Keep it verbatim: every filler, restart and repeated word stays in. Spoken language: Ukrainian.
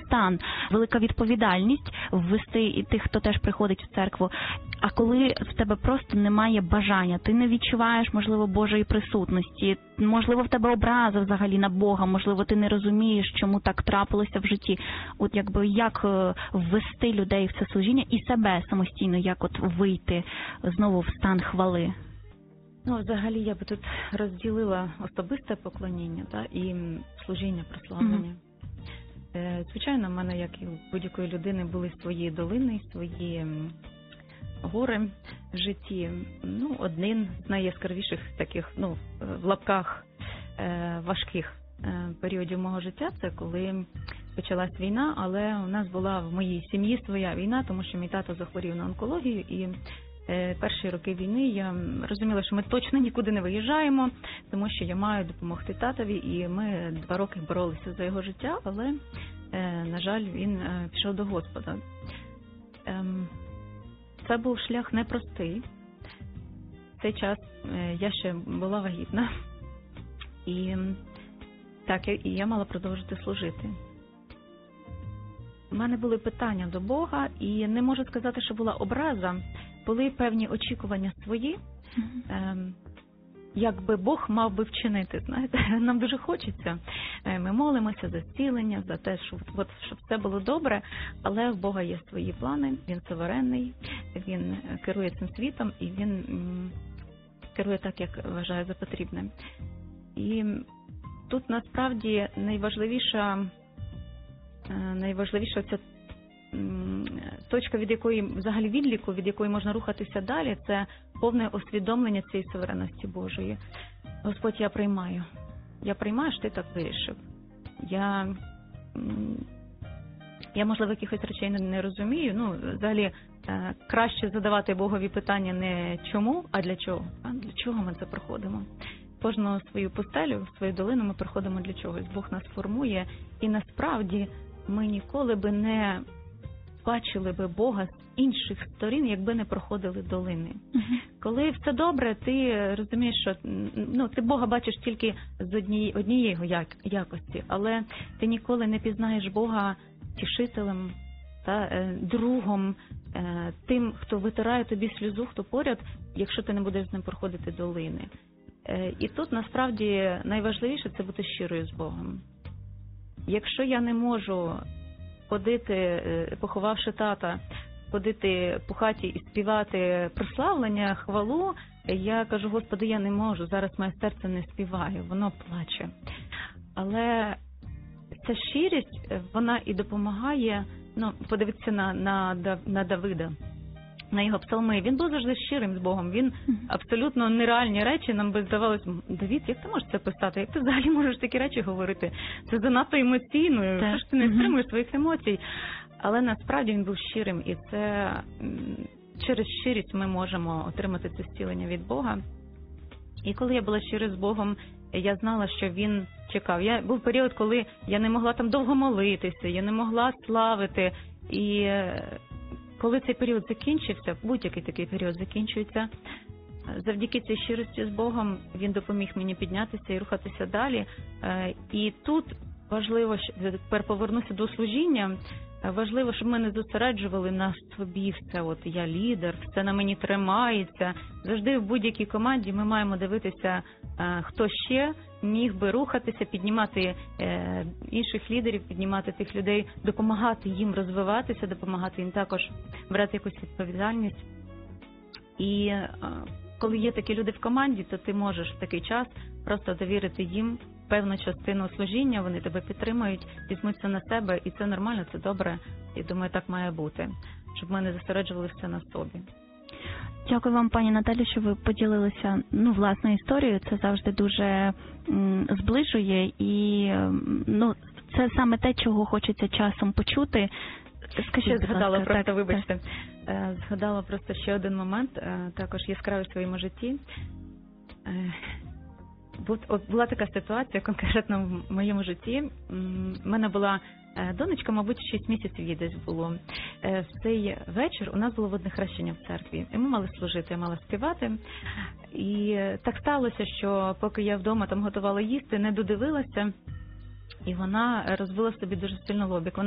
стан, велика відповідальність ввести і тих, хто теж приходить в церкву. А коли в тебе просто немає бажання, ти не відчуваєш, можливо, Божої присутності, можливо, в тебе образа взагалі на Бога, можливо, ти не розумієш, чому так трапилося в житті. От якби як ввести людей в це служіння і себе самостійно, як от вийти знову в стан хвали? Ну, взагалі, я би тут розділила особисте поклоніння, та, і служіння, прославлення. Mm-hmm. Звичайно, в мене, як і у будь-якої людини, були свої долини, свої гори в житті. Ну, один з найяскравіших таких, ну, в лапках важких періодів мого життя, це коли почалась війна, але у нас була в моїй сім'ї своя війна, тому що мій тато захворів на онкологію, і перші роки війни я розуміла, що ми точно нікуди не виїжджаємо, тому що я маю допомогти татові, і ми два роки боролися за його життя, але, на жаль, він пішов до Господа. Це був шлях непростий. В цей час я ще була вагітна, і так, і я мала продовжити служити. У мене були питання до Бога, і не можу сказати, що була образа. Були певні очікування свої, mm-hmm. як би Бог мав би вчинити. Знаєте, нам дуже хочеться. Ми молимося за зцілення, за те, щоб, от, щоб все було добре, але в Бога є свої плани, Він суверенний, Він керує цим світом, і Він м, керує так, як вважає за потрібне. І тут насправді найважливіша, найважливіша ця точка, від якої, взагалі відліку, від якої можна рухатися далі, це повне усвідомлення цієї суверенності Божої. Господь, я приймаю. Я приймаю, що ти так вирішив. Я, я можливо, якихось речей не, не розумію. Ну, взагалі, краще задавати Богові питання не чому, а для чого. А для чого ми це проходимо? Кожну свою пустелю, свою долину ми проходимо для чогось. Бог нас формує, і насправді ми ніколи би не бачили би Бога з інших сторін, якби не проходили долини. Uh-huh. Коли все добре, ти розумієш, що ну, ти Бога бачиш тільки з однієї, однієї його як, якості, але ти ніколи не пізнаєш Бога тішителем, та, е, другом, е, тим, хто витирає тобі сльозу, хто поряд, якщо ти не будеш з ним проходити долини. Е, і тут, насправді, найважливіше – це бути щирою з Богом. Якщо я не можу ходити, поховавши тата, ходити по хаті і співати прославлення, хвалу, я кажу, Господи, я не можу, зараз моє серце не співає, воно плаче. Але ця щирість, вона і допомагає, ну, подивитися на, на, на Давида, на його псалми. Він був завжди щирим з Богом, він абсолютно нереальні речі, нам би здавалось, Давид, як ти можеш це писати, як ти взагалі можеш такі речі говорити? Це занадто емоційно, що ж ти не стримуєш своїх емоцій? Але насправді він був щирим, і це через щирість ми можемо отримати це зцілення від Бога. І коли я була щира з Богом, я знала, що він чекав. Я, був період, коли я не могла там довго молитися, я не могла славити, і коли цей період закінчився, будь-який такий період закінчується, завдяки цій щирості з Богом він допоміг мені піднятися і рухатися далі. І тут важливо, тепер повернуся до служіння, важливо, щоб ми не зосереджували на собі все, от я лідер, все на мені тримається. Завжди в будь-якій команді ми маємо дивитися, хто ще міг би рухатися, піднімати інших лідерів, піднімати тих людей, допомагати їм розвиватися, допомагати їм також брати якусь відповідальність. І коли є такі люди в команді, то ти можеш в такий час просто довірити їм певну частину служіння, вони тебе підтримують, візьмуться на себе, і це нормально, це добре. І думаю, так має бути, щоб ми не зосереджували все на собі. Дякую вам, пані Наталі, що ви поділилися ну, власною історією. Це завжди дуже м, зближує, і ну, це саме те, чого хочеться часом почути. Скажіть, згадала ласка, просто, так, вибачте, так. Згадала просто ще один момент, також яскравий в своєму житті. Була така ситуація конкретно в моєму житті. У мене була донечка, мабуть, шість місяців їй десь було. В цей вечір у нас було водне хрещення в церкві. І ми мали служити, я мала співати. І так сталося, що поки я вдома там готувала їсти, не додивилася, і вона розбила собі дуже сильно лобік.